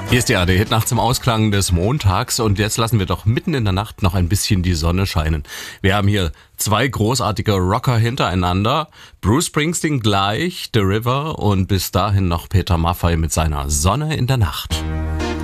Hier ist die ARD-Hit nachts im Ausklang des Montags und jetzt lassen wir doch mitten in der Nacht noch ein bisschen die Sonne scheinen. Wir haben hier zwei großartige Rocker hintereinander. Bruce Springsteen gleich, The River und bis dahin noch Peter Maffay mit seiner Sonne in der Nacht.